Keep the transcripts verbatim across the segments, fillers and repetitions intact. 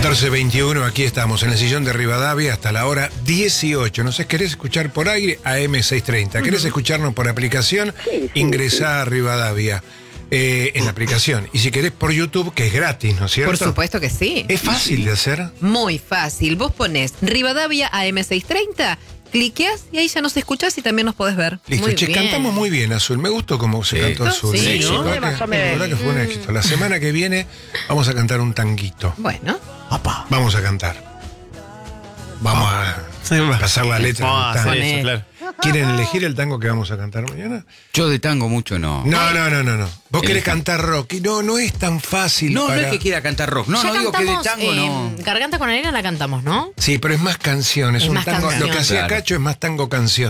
catorce veintiuno, aquí estamos en el sillón de Rivadavia hasta la hora dieciocho. No sé, ¿querés escuchar por aire? A M seiscientos treinta. ¿Querés uh-huh. escucharnos por aplicación? Sí, sí, Ingresá sí. a Rivadavia eh, en la aplicación. Y si querés por YouTube, que es gratis, ¿no es cierto? Por supuesto que sí. ¿Es fácil de hacer? Muy fácil. Vos ponés Rivadavia A M seiscientos treinta, cliqueás y ahí ya nos escuchás y también nos podés ver. Listo, muy che, bien. cantamos muy bien, Azul. Me gustó cómo se ¿Sí? cantó Azul. Sí, Sí, ¿no? la verdad que, la verdad que fue un éxito. La semana que viene vamos a cantar un tanguito. Bueno. Opa. Vamos a cantar. Vamos a pasar la letra Vamos a del tango. hacer eso, claro. ¿Quieren elegir el tango que vamos a cantar mañana? Yo de tango mucho no. No, no, no, no, no. Vos El querés tango. cantar rock y no, no es tan fácil. No, para... no es que quiera cantar rock. No, ya no digo que de cantamos, tango eh, no. Garganta con arena la cantamos, ¿no? Sí, pero es más canción, es, Es un más tango. canción. Lo que hacía Claro. Cacho es más tango canción.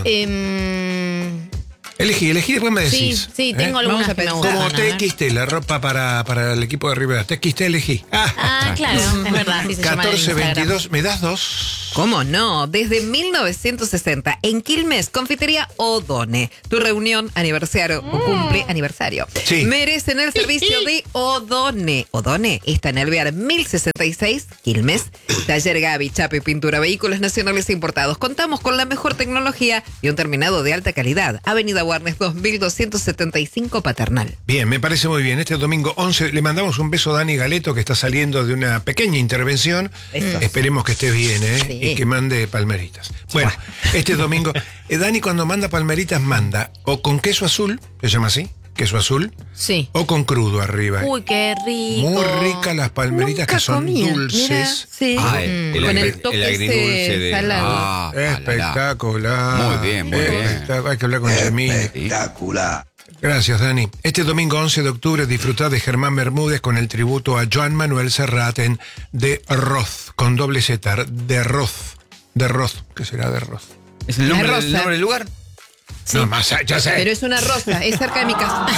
Eh, Elegí, elegí, después me sí, decís. sí, ¿eh? tengo algunas Vamos a que me pensar. gustan. Como a ver. T X T, la ropa para, para el equipo de Rivera. T X T elegí. Ah, Ah, claro, es verdad. Sí se llama en catorce Instagram. veintidós, ¿me das dos? ¿Cómo no? Desde mil novecientos sesenta, en Quilmes, Confitería Odone. Tu reunión, aniversario o cumple aniversario. Sí. Merecen el servicio de Odone. Odone está en Alvear mil sesenta y seis, Quilmes. Taller Gaby, Chape, Pintura, Vehículos Nacionales e Importados. Contamos con la mejor tecnología y un terminado de alta calidad. Avenida Warnes dos mil doscientos setenta y cinco, Paternal. Bien, me parece muy bien. Este domingo once le mandamos un beso a Dani Galeto, que está saliendo de una pequeña intervención. Besos. Esperemos que esté bien, ¿eh? Sí. Y que mande palmeritas. Bueno, este domingo, eh, Dani cuando manda palmeritas manda o con queso azul, se llama así, queso azul, Sí. o con crudo arriba. Uy, qué rico. Muy ricas las palmeritas que son comí. dulces. Mira, sí. Ah, el, el, Con el agri- toque el ese agridulce de. salado. Ah, Espectacular. Muy bien, muy bien. Espectac- Hay que hablar con Gemini. Espectacular. Gracias, Dani. Este domingo once de octubre disfrutá de Germán Bermúdez con el tributo a Joan Manuel Serrat en De Roz, con doble Z, De Roz. De Roz, ¿qué será De Roz? ¿Es el nombre, La del, rosa. nombre del lugar? No, más, ya sé. Pero es una rosa, es cerca de mi casa.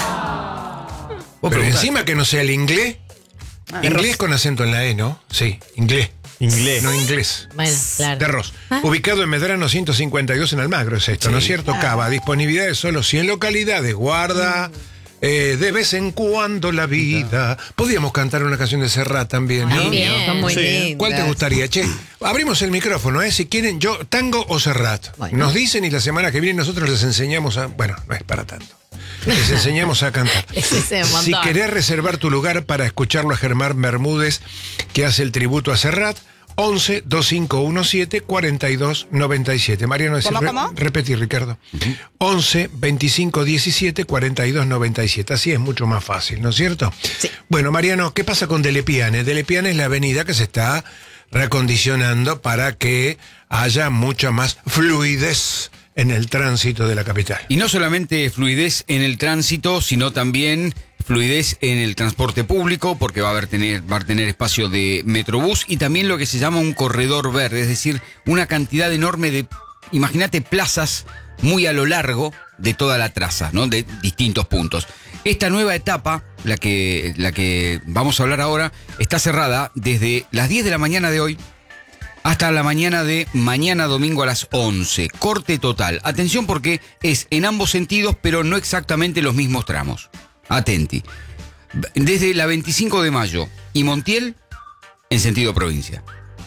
Vos Pero preguntás. encima que no sea el inglés. Inglés con acento en la E, ¿no? Sí, inglés. Inglés. No inglés. Bueno, claro. De Roz. Ubicado en Medrano ciento cincuenta y dos en Almagro es esto, ¿no es cierto? Cava, disponibilidad de solo cien localidades. Guarda eh, de vez en cuando la vida. Podríamos cantar una canción de Serrat también, ¿no? Muy bien. Son muy Sí. lindas. ¿Cuál te gustaría? Che, abrimos el micrófono, ¿eh? Si quieren, yo, tango o Serrat. Bueno. Nos dicen y la semana que viene nosotros les enseñamos a... Bueno, no es para tanto. Les enseñamos a cantar. Ese es un Si montón. querés reservar tu lugar para escucharlo a Germán Bermúdez, que hace el tributo a Serrat, once, veinticinco diecisiete, cuarenta y dos noventa y siete. Mariano, decís, ¿Cómo, re- cómo? repetí, Ricardo. once, veinticinco diecisiete, cuarenta y dos noventa y siete. Así es mucho más fácil, ¿no es cierto? Sí. Bueno, Mariano, ¿qué pasa con Delepiane? Delepiane es la avenida que se está reacondicionando para que haya mucha más fluidez en el tránsito de la capital. Y no solamente fluidez en el tránsito, sino también fluidez en el transporte público, porque va a haber tener, va a tener espacio de Metrobús y también lo que se llama un corredor verde, es decir, una cantidad enorme de, imagínate, plazas muy a lo largo de toda la traza, ¿no? De distintos puntos. Esta nueva etapa, la que, la que vamos a hablar ahora, está cerrada desde las diez de la mañana de hoy hasta la mañana de mañana domingo a las once. Corte total. Atención porque es en ambos sentidos, pero no exactamente los mismos tramos. Atenti. Desde la veinticinco de mayo y Montiel, en sentido provincia.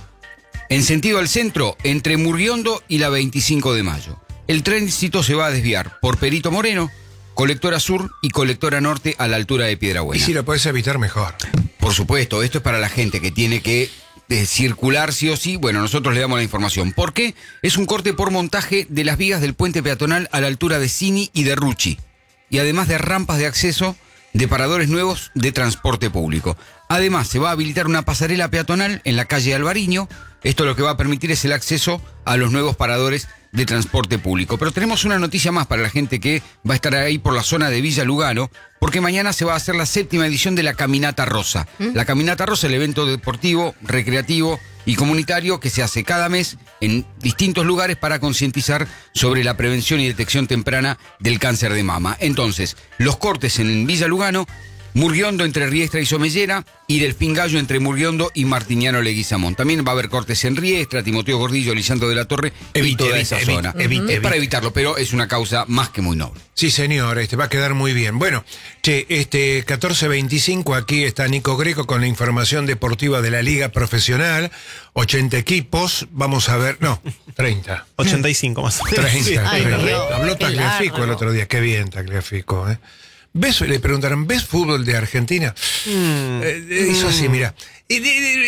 En sentido al centro, entre Murriondo y la veinticinco de mayo. El tránsito se va a desviar por Perito Moreno, Colectora Sur y Colectora Norte a la altura de Y Piedrabuena. si lo podés evitar, mejor. Por supuesto, esto es para la gente que tiene que eh, circular sí o sí. Bueno, nosotros le damos la información. ¿Por qué? Es un corte por montaje de las vigas del puente peatonal a la altura de Cini y de Rucci. Y además de rampas de acceso de paradores nuevos de transporte público. Además, se va a habilitar una pasarela peatonal en la calle Alvariño. Esto lo que va a permitir es el acceso a los nuevos paradores de transporte público. Pero tenemos una noticia más para la gente que va a estar ahí por la zona de Villa Lugano, porque mañana se va a hacer la séptima edición de la Caminata Rosa. ¿Mm? La Caminata Rosa, el evento deportivo, recreativo y comunitario que se hace cada mes en distintos lugares para concientizar sobre la prevención y detección temprana del cáncer de mama. Entonces, los cortes en Villa Lugano Murguiondo entre Riestra y Somellera y Delfín Gallo entre Murguiondo y Martiniano Leguizamón. También va a haber cortes en Riestra, Timoteo Gordillo, Lisandro de la Torre y toda esa evite, zona. evite, evite. Es para evitarlo, pero es una causa más que muy noble. Sí, señor, este va a quedar muy bien. Bueno, che, este catorce veinticinco, aquí está Nico Greco con la información deportiva de la Liga Profesional. ochenta equipos, vamos a ver, no, treinta. ochenta y cinco más o menos. treinta, Ay, treinta. Dios, Habló qué Tagliafico largo. el otro día, qué bien Tagliafico, ¿eh? ¿Ves? Le preguntaron, ¿ves fútbol de Argentina? Mm. Eh, hizo así, mira. Qué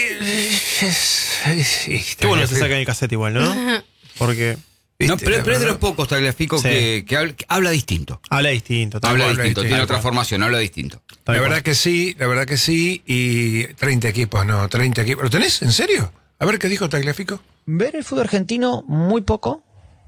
bueno se saca en el cassette igual, ¿no? Porque No, pero, pero es de los pocos Tagliafico Sí. que, que habla, que habla distinto. habla distinto. tal Habla cual. distinto, distinto. tiene otra formación, habla distinto. Tal La cual. verdad que sí, la verdad que sí. Y treinta equipos, no, treinta equipos. ¿Lo tenés? ¿En serio? A ver qué dijo Tagliafico. Ver el fútbol argentino muy poco,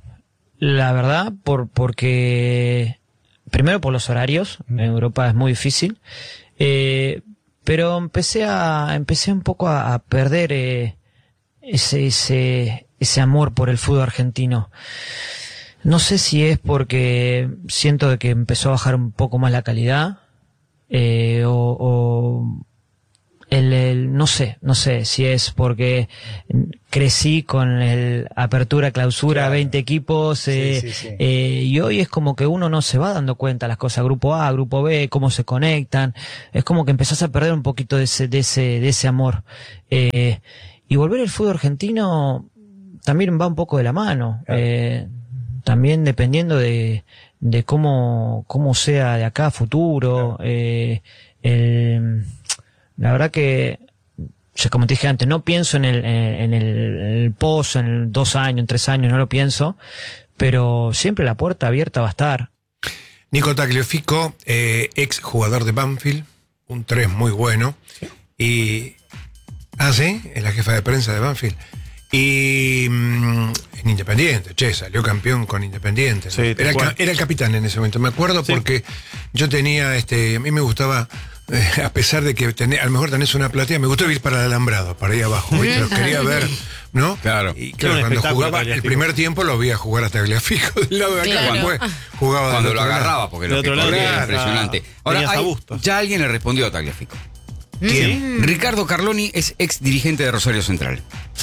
la verdad, por porque primero por los horarios, en Europa es muy difícil, eh, pero empecé a empecé un poco a, a perder eh, ese ese ese amor por el fútbol argentino. No sé si es porque siento de que empezó a bajar un poco más la calidad eh, o, o El, el- no sé, no sé si es porque crecí con el apertura, clausura, Claro. veinte equipos, eh, sí, sí. eh, y hoy es como que uno no se va dando cuenta las cosas, grupo A, grupo B, cómo se conectan, es como que empezás a perder un poquito de ese, de ese, de ese amor. Eh, y volver al fútbol argentino también va un poco de la mano, Claro. eh, también dependiendo de, de cómo, cómo sea de acá a futuro, eh, el, la verdad que, ya como te dije antes, no pienso en el, en el, en el pozo, en dos años, en tres años, no lo pienso, pero siempre la puerta abierta va a estar. Nico Tagliafico, eh, ex jugador de Banfield, un tres muy bueno. Y. Ah, sí, es la jefa de prensa de Banfield. Y. mm, en Independiente, che, salió campeón con Independiente. ¿no? Sí, tal era, el, cual. ca- era el capitán en ese momento, me acuerdo, Sí. porque yo tenía, este, a mí me gustaba. eh, a pesar de que tenés, a lo mejor tenés una platea, me gustó ir para el alambrado, para ahí abajo, ¿viste? Lo quería ver, ¿no? Claro. Y Era claro, un cuando espectáculo, jugaba, el Tagliafico. primer tiempo lo vi a jugar a Tagliafico del lado de acá, Claro. después jugaba del Cuando lo otro lado. agarraba, porque Del lo que otro lado corría era tenías a- impresionante. Ahora, tenías a hay- Bustos. ya alguien le respondió a Tagliafico. ¿Quién? Ricardo Carloni es ex dirigente de Rosario Central.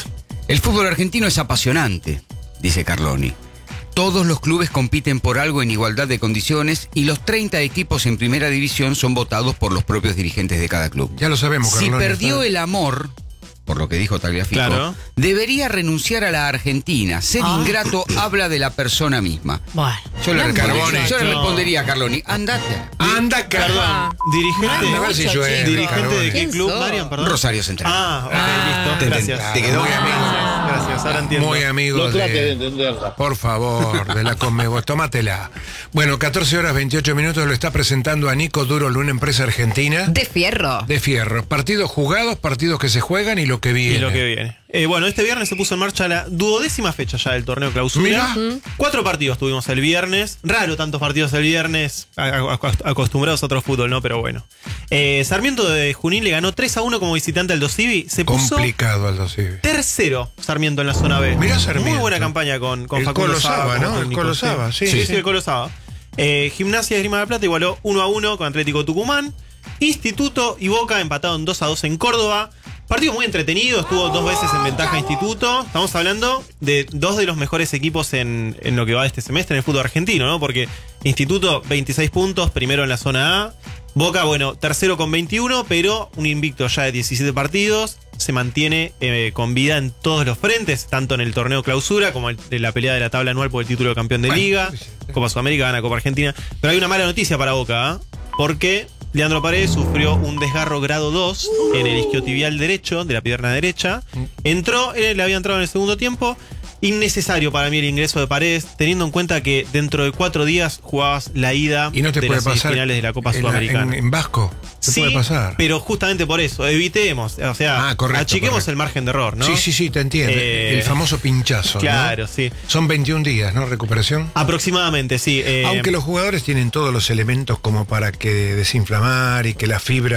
El fútbol argentino es apasionante, dice Carloni. Todos los clubes compiten por algo en igualdad de condiciones y los treinta equipos en primera división son votados por los propios dirigentes de cada club. Ya lo sabemos, Si Carloni. perdió el amor, por lo que dijo Tagliafico, Claro. debería renunciar a la Argentina. Ser Ah. ingrato habla de la persona misma. Bueno. Yo le, No, respondería, Carbone. yo le No. respondería a Carloni, andate. Anda, Carlón. Ah. Dirigente, Anda, a ver si mucho, llueve, chico. dirigente Carbone. de qué ¿Quién club, sos? Marian, perdón. Rosario Central. Ah, ok, Ah. listo. Te- Gracias. te quedó muy amigo. Gracias, ahora entiendo. Muy amigo de, por favor, de la Conmebol. Tómatela. Bueno, catorce horas veintiocho minutos lo está presentando a Nico Durol, una empresa argentina De fierro. de fierro. Partidos jugados, partidos que se juegan y lo que viene. Y lo que viene. Eh, bueno, este viernes se puso en marcha la duodécima fecha ya del torneo clausura. Mirá. Cuatro partidos tuvimos el viernes. Raro tantos partidos el viernes. a- a- a- Acostumbrados a otro fútbol, ¿no? Pero bueno. Eh, Sarmiento de Junín le ganó tres a uno como visitante al Dosivi. Se puso Complicado Aldo Civi. tercero Sarmiento en la zona B. Mirá Sarmiento. Muy buena campaña con, con El Facundo Colo Saba, como ¿no? El técnico, Colo sí. Saba, sí, Sí, sí, sí. el Colo Saba. Eh, Gimnasia de Esgrima de la Plata igualó uno a uno con Atlético Tucumán. Instituto y Boca empataron dos a dos en Córdoba. Partido muy entretenido, estuvo dos veces en ventaja Instituto. Estamos hablando de dos de los mejores equipos en, en lo que va de este semestre en el fútbol argentino, ¿no? Porque Instituto, veintiséis puntos, primero en la zona A. Boca, bueno, tercero con veintiuno, pero un invicto ya de diecisiete partidos. Se mantiene eh, con vida en todos los frentes, tanto en el torneo clausura como en la pelea de la tabla anual por el título de campeón de Bueno, liga. sí, sí. Copa Sudamérica, gana Copa Argentina. Pero hay una mala noticia para Boca, ¿ah? Porque Leandro Paredes sufrió un desgarro grado dos en el isquiotibial derecho, de la pierna derecha. Entró, él le había entrado en el segundo tiempo. Innecesario para mí el ingreso de Paredes, teniendo en cuenta que dentro de cuatro días jugabas la ida Y no te de puede las pasar. semifinales de la Copa en, Sudamericana. en, en Vasco. Te Sí, puede pasar. pero justamente por eso, evitemos, o sea, Ah, correcto, achiquemos correcto. el margen de error, ¿no? Sí, sí, sí, te entiendo. Eh, el famoso pinchazo. ¿no? Claro, sí. Son veintiún días, ¿no? Recuperación. Aproximadamente, sí. eh, Aunque los jugadores tienen todos los elementos como para que desinflamar y que la fibra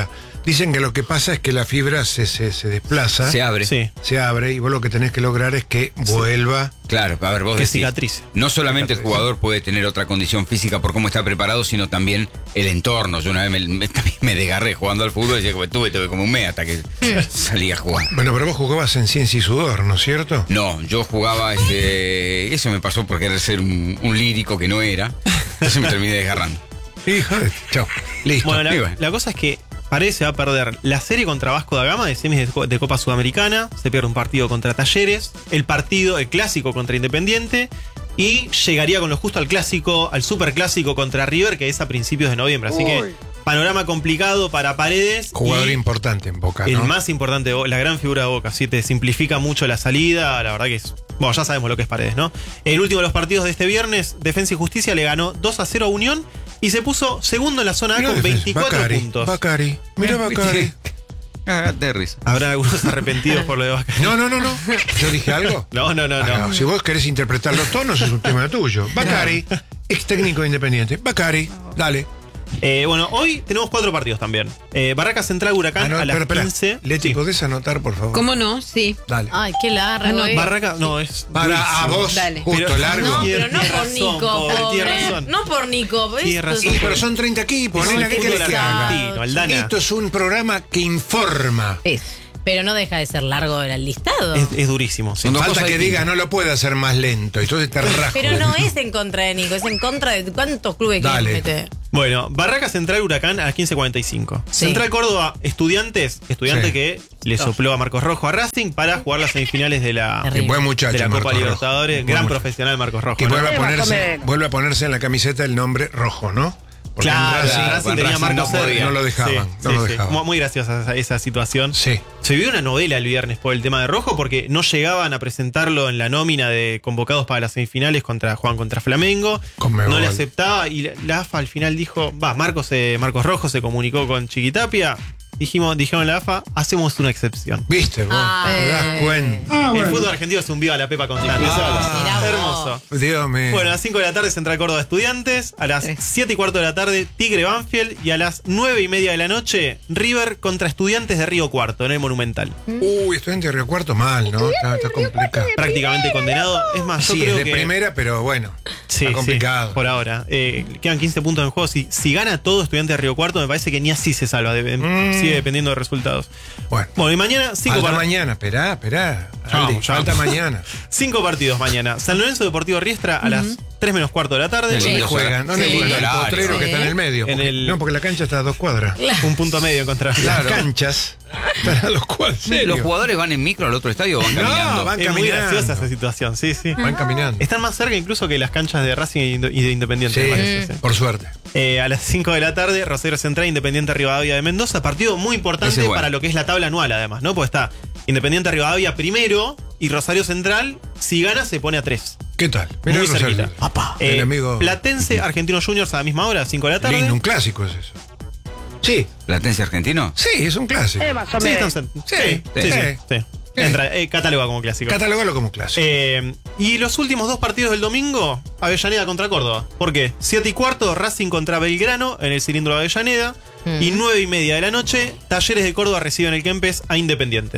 Dicen que lo que pasa es que la fibra se, se, se desplaza, Se abre. Sí. se abre, y vos lo que tenés que lograr es que vuelva. Claro, a ver, vos Que decís, cicatrice. no solamente el Cicatrice. jugador puede tener otra condición física por cómo está preparado, sino también el entorno. Yo una vez me, me- también me desgarré jugando al fútbol, y decía que tuve, tuve como un mes hasta que salí a jugar. Bueno, pero vos jugabas en ciencia y sudor, ¿no es cierto? No, yo jugaba, este, eso me pasó por querer ser un, un lírico que no era, entonces me terminé desgarrando. Hijo de... Chao. Listo. Bueno, Y la, bueno. la cosa es que Paredes se va a perder la serie contra Vasco da Gama de semis de, co- de Copa Sudamericana, se pierde un partido contra Talleres, el partido, el clásico contra Independiente, y llegaría con lo justo al clásico, al superclásico contra River, que es a principios de noviembre. Así que panorama complicado para Paredes. Jugador y importante en Boca, el ¿no? más importante, de Bo- la gran figura de Boca. Sí, te simplifica mucho la salida, la verdad que es... Bueno, ya sabemos lo que es Paredes, ¿no? El último de los partidos de este viernes, Defensa y Justicia le ganó dos a cero a Unión y se puso segundo en la zona A Mirá con defensa. veinticuatro Bacari, puntos. Bacari. Mira Bacari. Ah, de risa. Habrá algunos arrepentidos por lo de Bacari. No, no, no, no. ¿Yo dije algo? No, no, no, Ah, no. Si vos querés interpretar los tonos, es un tema tuyo. Bacari, ex técnico independiente. Bacari, dale. Eh, bueno, hoy tenemos cuatro partidos también. Eh, Barracas Central Huracán Ah, no, a las espera, espera. quince. Leti, Sí. ¿podés anotar, por favor? ¿Cómo no? Sí. Dale. Ay, qué largo. Ah, no, eh. Barracas, no, es. Para a durísimo. vos, Dale. justo Pero- largo. No, Tiene- pero no tiene por razón, Nico, pobre, pobre. tiene razón. No por Nico. ¿ves? Tiene razón. Sí, pero son treinta equipos, Es nena, un ¿qué querés fútbol que haga? argentino, Aldana. Esto es un programa que informa. Es. Pero no deja de ser largo el listado. Es, es durísimo. sí. Son dos Falta cosas que distintas. diga, no lo puede hacer más lento. Y entonces te rajo. Pero no es en contra de Nico, es en contra de cuántos clubes Dale. quieren meter. Bueno, Barracas Central Huracán a las quince cuarenta y cinco. Sí. Central Córdoba, Estudiantes, estudiante Sí. que le sopló a Marcos Rojo a Racing para jugar las semifinales de la, Terrible. Qué buen muchacho, de la Copa Marcos Rojo. Libertadores. Buen Gran muchacho. profesional Marcos Rojo. Que ¿no? vuelve a, ponerse, vuelve a ponerse en la camiseta el nombre rojo, ¿no? Porque Claro, en Racing Racing con tenía Racing Marcos no podía. Sergio. no lo dejaban, no lo dejaban. Muy, muy graciosa esa, esa situación. Sí. Se vio una novela el viernes por el tema de Rojo porque no llegaban a presentarlo en la nómina de convocados para las semifinales contra Juan contra Flamengo. Conmebol. No le aceptaba y la, la A F A al final dijo, va, Marcos, eh, Marcos Rojo se comunicó con Chiquitapia. Dijimos, dijeron la A F A, hacemos una excepción. ¿Viste vos? Ah, ¿Te das eh. cuenta? El fútbol argentino es un viva a la Pepa Constante. Ah, mirá vos. Hermoso. Dios mío. Bueno, a las cinco de la tarde Central Córdoba Estudiantes, a las Tres. siete y cuarto de la tarde Tigre Banfield y a las nueve y media de la noche River contra Estudiantes de Río Cuarto en el Monumental. Uy, estudiante de Río Cuarto mal, ¿no? Está, está complicado. Prácticamente condenado. Es más, yo Sí, creo es de que... primera, pero bueno. Sí, está complicado. sí, por ahora. Eh, quedan quince puntos en juego. Si, si gana todo Estudiante de Río Cuarto, me parece que ni así se salva. de- Mm. Sigue dependiendo de resultados. Bueno. Bueno, y mañana cinco, Falta par- mañana, esperá, esperá. Ya Aldi, vamos, ya falta vamos. mañana. cinco partidos mañana. San Lorenzo Deportivo Riestra a las tres menos cuarto de la tarde. Qué ¿Dónde lindo juegan? ¿Dónde Sí. juegan? El Claro. potrero que está en el medio. En porque- el- No, porque la cancha está a dos cuadras. Un punto medio en contra. Las canchas están a dos cuadras. ¿Serio? ¿Los jugadores van en micro al otro estadio o van No, caminando? van Es muy caminando. graciosa esa situación, sí, sí. Van caminando. Están más cerca incluso que las canchas de Racing y de- y de Independiente, Sí, me parece, sí. por suerte. Eh, a las cinco de la tarde, Rosario Central, Independiente Rivadavia de Mendoza. Partido muy importante Ese es bueno. para lo que es la tabla anual, además, ¿no? Pues está Independiente Rivadavia primero y Rosario Central, si gana, se pone a tres. ¿Qué tal? Mirá Muy Rosario. cerquita. Papá. Eh, El amigo. Platense, Argentinos Juniors a la misma hora, cinco de la tarde. Lindo, un clásico es eso. Sí, ¿Platense argentino? sí, es un clásico. Sí, están cer- Sí, sí, sí, sí, sí. sí. Entra, eh, cataloga como clásico. Catalogalo como clásico. Eh, y los últimos dos partidos del domingo, Avellaneda contra Córdoba. ¿Por qué? Siete y cuarto, Racing contra Belgrano en el cilindro de Avellaneda. Mm. Y nueve y media de la noche, Talleres de Córdoba reciben el Kempes a Independiente.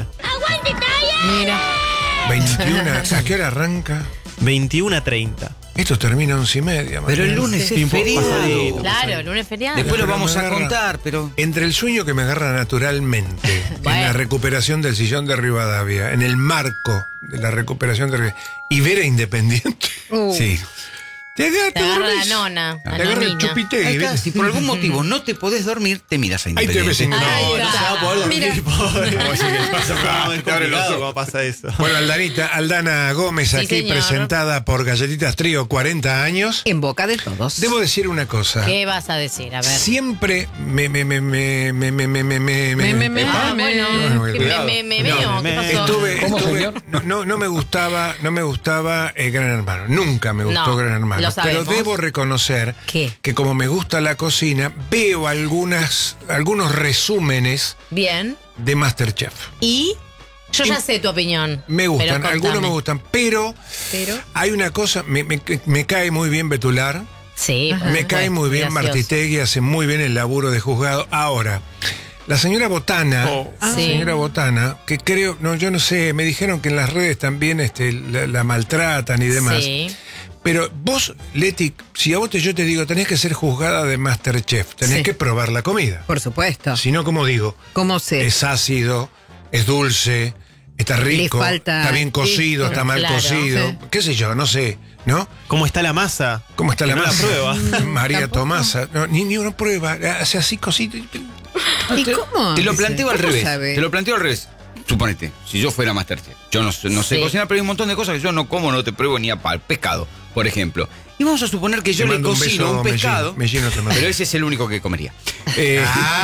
Mira. veintiuna. ¿A qué hora arranca? veintiuno a treinta. Esto termina a once y media. Pero el mañana. lunes Sí, es pasadito. feriado. Claro, lunes feriado. Después lo Pero vamos me a agarra- contar, pero... Entre el sueño que me agarra naturalmente, en Bueno. la recuperación del sillón de Rivadavia, en el marco de la recuperación de Rivadavia, y ver a Independiente, Sí. te agarra, Te agarra la dormís. nona. Te La agarra el nonina. chupite Ahí y está, ves- si por algún motivo no te podés dormir, te miras a Ahí te Independiente. ves en- Ay, No, no se va a poder dormir, Mira. pobre. No, es Te abre los complicado ojos. cómo pasa eso. Bueno, Aldanita, Aldana Gómez, Sí, aquí señor. presentada por Galletitas Trío, cuarenta años. En boca de todos. Debo decir una cosa. ¿Qué vas a decir? A ver. Siempre me me me me me me me me me Me, me, me, Ah, me. bueno. me- que cuidado. me, me, me No, veo. me- ¿Qué pasó? Estuve, ¿Cómo, estuve- señor? no, no, no me gustaba, no me gustaba eh, Gran Hermano. Nunca me gustó No, Gran Hermano. lo Pero sabemos. debo reconocer ¿Qué? que como me gusta la cocina, veo algunas, algunos resúmenes Bien. de Masterchef. Y yo ya sé tu opinión. Me gustan, pero algunos contame. me gustan, pero, Pero. hay una cosa, me, me- me cae muy bien Sí. Betular, por me supuesto, cae muy bien gracioso. Martitegui, hace muy bien el laburo de juzgado. Ahora, La señora Botana, Oh. la Sí. señora Botana, que creo, no, yo no sé, me dijeron que en las redes también este, la, la maltratan y demás. Sí. Pero vos, Leti, si a vos te, yo te digo, tenés que ser juzgada de Masterchef, tenés Sí. que probar la comida. Por supuesto. Si no, como digo, ¿Cómo se? es ácido, es dulce, está rico, falta está bien cocido, esto. está mal Claro. cocido, Sí. qué sé yo, no sé, ¿no? ¿Cómo está la masa? ¿Cómo está Que la no masa? prueba. María Tampoco. Tomasa, no, ni, ni una prueba, hace así cositas. ¿Y cómo? Te lo Dice, planteo al ¿cómo revés. sabe? Te lo planteo al revés. Suponete, si yo fuera Masterchef, yo no, sé- no sé Sí. cocinar, pero hay un montón de cosas que yo no como, no te pruebo ni a pal. Pescado, por ejemplo. Y vamos a suponer que yo Te le mando un cocino beso, un pescado. Mellín, Mellín, te mando. Pero ese es el único que comería. Eh,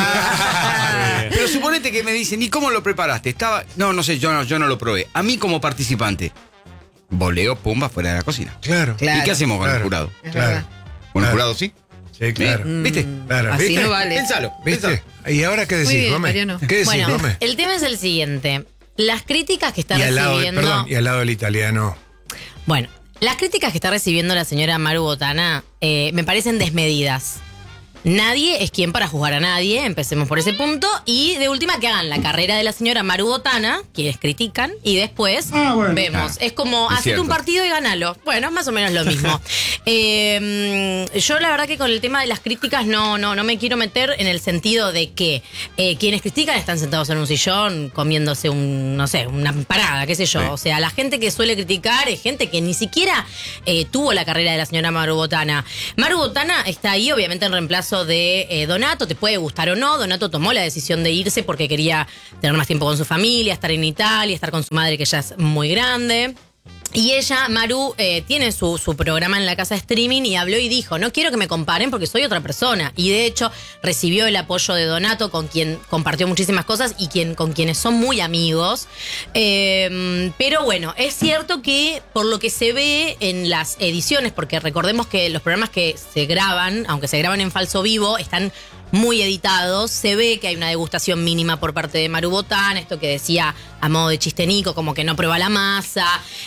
Ah. pero suponete que me dicen, ¿y cómo lo preparaste? Estaba. No, no sé, yo no, yo no lo probé. A mí como participante, voleo, pumba, fuera de la cocina. Claro. Claro. ¿Y qué hacemos con el Claro. jurado? Es Claro. verdad. ¿Con el Claro. jurado sí? Sí, claro. ¿Eh? ¿Viste? Claro, Así ¿viste? no vale. Pensalo. ¿Viste? pensalo. ¿Y ahora qué Muy decís, bien, Gómez? Mariano. ¿Qué decís, Bueno, Gómez? el tema es el siguiente. Las críticas que está Y al lado, recibiendo. perdón, y al lado del italiano. Bueno, las críticas que está recibiendo la señora Maru Botana eh, me parecen desmedidas. Nadie es quien para juzgar a nadie, empecemos por ese punto. Y de última, que hagan la carrera de la señora Maru Botana, quienes critican, y después vemos. Es como, Es hacete cierto. un partido y ganalo. Bueno, es más o menos lo mismo. Eh, yo la verdad que con el tema de las críticas no, no, no me quiero meter en el sentido de que eh, quienes critican están sentados en un sillón comiéndose un, no sé, una empanada, qué sé yo. Sí. O sea, la gente que suele criticar es gente que ni siquiera eh, tuvo la carrera de la señora Maru Botana. Maru Botana está ahí, obviamente, en reemplazo de eh, Donato, te puede gustar o no. Donato tomó la decisión de irse porque quería tener más tiempo con su familia, estar en Italia, estar con su madre que ya es muy grande. Y ella, Maru, eh, tiene su, su programa en la casa de streaming y habló y dijo, no quiero que me comparen porque soy otra persona. Y de hecho recibió el apoyo de Donato, con quien compartió muchísimas cosas y quien, con quienes son muy amigos. Eh, pero bueno, es cierto que por lo que se ve en las ediciones, porque recordemos que los programas que se graban, aunque se graban en falso vivo, están muy editados, se ve que hay una degustación mínima por parte de Maru Botana, esto que decía a modo de chiste Nico, como que no prueba la masa,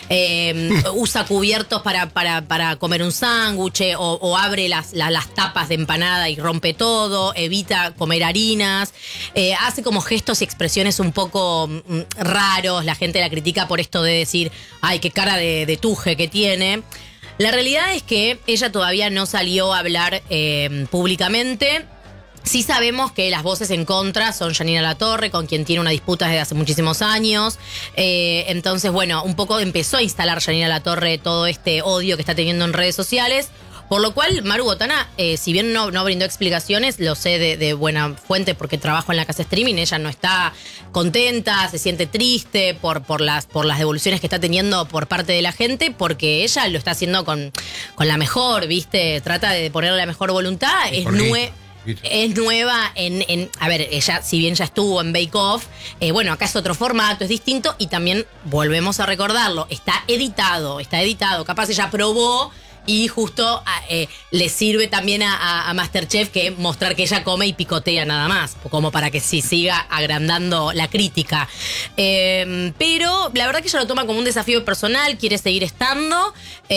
eh, usa cubiertos para, para, para comer un sándwich, o, o abre las, la- las tapas de empanada y rompe todo, evita comer harinas, eh, hace como gestos y expresiones un poco mm, raros, la gente la critica por esto de decir, ay, qué cara de, de tuje que tiene. La realidad es que ella todavía no salió a hablar eh, públicamente. Sí sabemos que las voces en contra son Janina Latorre, con quien tiene una disputa desde hace muchísimos años. Eh, entonces, bueno, un poco empezó a instalar Janina Latorre todo este odio que está teniendo en redes sociales. Por lo cual, Maru Botana, eh, si bien no, no brindó explicaciones, lo sé de, de buena fuente porque trabajo en la casa streaming, ella no está contenta, se siente triste por, por, las, por las devoluciones que está teniendo por parte de la gente, porque ella lo está haciendo con, con la mejor, ¿viste? Trata de ponerle la mejor voluntad, es por qué? nue- es nueva en, en... A ver, ella, si bien ya estuvo en Bake Off, eh, bueno, acá es otro formato, es distinto, y también volvemos a recordarlo, está editado, está editado. Capaz ella probó y justo a- eh, le sirve también a, a- a Masterchef que mostrar que ella come y picotea nada más, como para que sí siga agrandando la crítica. Eh, pero la verdad que ella lo toma como un desafío personal, quiere seguir estando,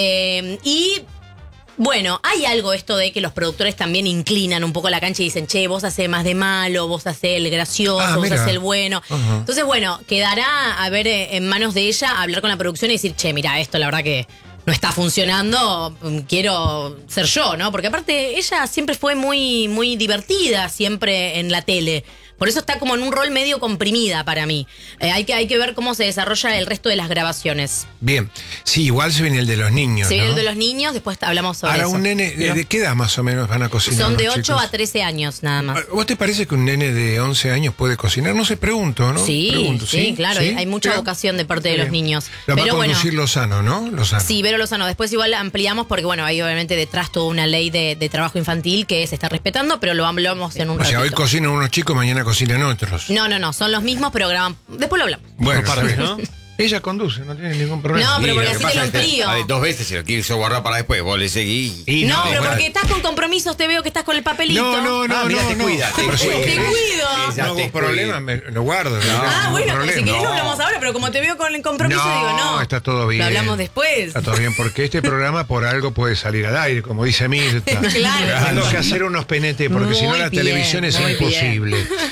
eh, y... Bueno, hay algo esto de que los productores también inclinan un poco la cancha y dicen, che, vos hacés más de malo, vos hacés el gracioso, Ah, vos mira. hacés el bueno. Ajá. Entonces, bueno, quedará a ver eh, en manos de ella hablar con la producción y decir, che, mira, esto la verdad que no está funcionando, mm, quiero ser yo, ¿no? Porque aparte ella siempre fue muy, muy divertida, siempre en la tele. Por eso está como en un rol medio comprimida para mí. Eh, hay, que, hay que ver cómo se desarrolla el resto de las grabaciones. Bien. Sí, igual se viene el de los niños, Se viene ¿no? el de los niños, después hablamos sobre Ahora, eso. un nene, ¿de, de qué edad más o menos van a cocinar Son de los ocho chicos? a trece años nada más. ¿Vos te parece que un nene de once años puede cocinar? No sé, pregunto, ¿no? Sí, Pregunto, sí, claro, hay mucha Pero- vocación de parte de los Bien. niños. La va a Pero bueno, conducir Lozano, ¿no? Lozano. sí, Vero Lozano. Después igual ampliamos porque, bueno, hay obviamente detrás toda una ley de, de trabajo infantil que se está respetando, pero lo hablamos en un O sea, hoy ratito. cocinan unos chicos, mañana cocinan otros. No, no, no, son los mismos, pero graban. Después lo hablamos. Bueno, Por partes, está bien. ¿no? Ella conduce, no tiene ningún problema. No, pero Y porque lo que así pasa te lo es que, enfrío. a ver, dos veces se lo quiso guardar para después, vos le seguís. Y No, no, pero bueno. porque estás con compromisos, te veo que estás con el papelito. No, no, no, Ah, mira, no, te no. cuida, te Pero sí, cuida. Te ¿qué? cuido. Esa No te hubo problema, me lo guardo. no, Ah, ningún bueno, problema. si querés lo No. hablamos ahora, pero como te veo con el compromiso, No, digo, no. está todo bien. Lo hablamos después. Está todo bien, porque este programa por algo puede salir al aire, como dice Mirta. Claro. Tengo que hacer unos penetes, porque Muy si no la bien, televisión es muy imposible.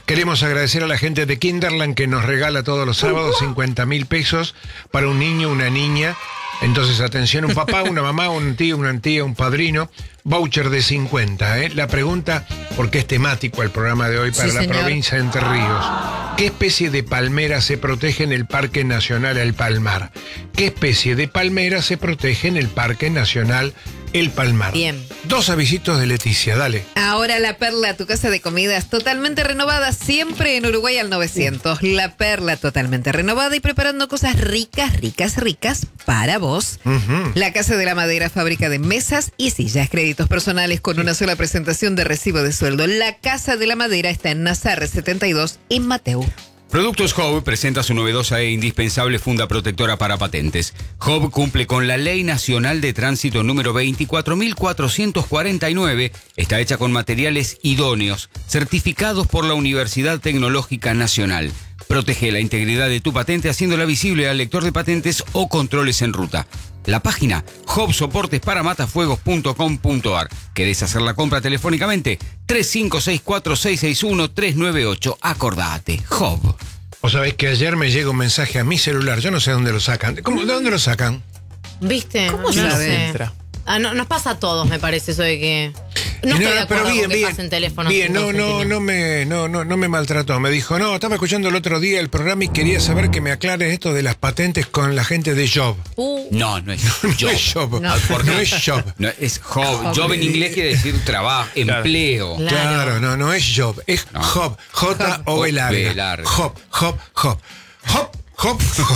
Queremos agradecer a la gente de Kinderland que nos regala todos los sábados cincuenta mil pesos para un niño, una niña. Entonces, atención, un papá, una mamá, un tío, una tía, un padrino. Voucher de cincuenta, ¿eh? La pregunta, porque es temático el programa de hoy para Sí, la señor. provincia de Entre Ríos. ¿Qué especie de palmera se protege en el Parque Nacional El Palmar? ¿Qué especie de palmera se protege en el Parque Nacional El Palmar? Bien. Dos avisitos de Leticia, dale. Ahora La Perla, tu casa de comidas totalmente renovada, siempre en Uruguay al novecientos. La Perla totalmente renovada y preparando cosas ricas, ricas, ricas para vos. Ujú. La Casa de la Madera, fábrica de mesas y sillas, créditos personales con una sola presentación de recibo de sueldo. La Casa de la Madera está en Nazarre setenta y dos en Mateu. Productos Job presenta su novedosa e indispensable funda protectora para patentes. Job cumple con la Ley Nacional de Tránsito número veinticuatro mil cuatrocientos cuarenta y nueve. Está hecha con materiales idóneos, certificados por la Universidad Tecnológica Nacional. Protege la integridad de tu patente haciéndola visible al lector de patentes o controles en ruta. La página job soportes para matafuegos punto com punto ar. ¿Querés hacer la compra telefónicamente? tres cinco seis cuatro seis seis uno tres nueve ocho. Acordate, Job. Vos sabés que ayer me llega un mensaje a mi celular, yo no sé dónde lo sacan. ¿Cómo, ¿De dónde lo sacan? ¿Viste? ¿Cómo no lo sabe? sé. Entra. Ah, no, nos pasa a todos, me parece, eso de que. No Y estoy de acuerdo con que bien, pasen teléfonos. bien, sin no, no, consentimiento. no me, no, no, no me maltrató. Me dijo, no, estaba escuchando el otro día el programa y quería saber que me aclares esto de las patentes con la gente de Job. Uh, No, no es No Job. es Job, No. no, es Job. No, es Job. Job. Job en inglés quiere decir trabajo, empleo. Claro. Claro, no, no es Job, es No. Job, J O B B larga. larga. Job, Job, Job. Job, Job, Job.